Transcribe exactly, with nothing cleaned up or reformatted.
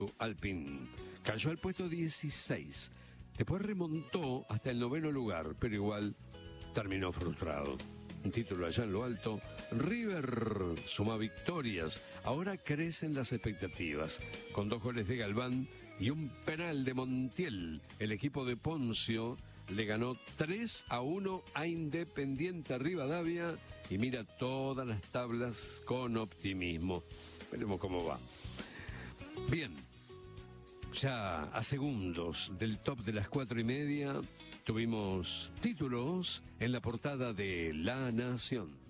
Alpine. Cayó al puesto dieciséis. Después remontó hasta el noveno lugar, pero igual terminó frustrado. Un título allá en lo alto. River suma victorias. Ahora crecen las expectativas. Con dos goles de Galván y un penal de Montiel, el equipo de Poncio le ganó tres a uno a Independiente Rivadavia y mira todas las tablas con optimismo. Veremos cómo va. Bien, ya a segundos del top de las cuatro y media tuvimos títulos en la portada de La Nación.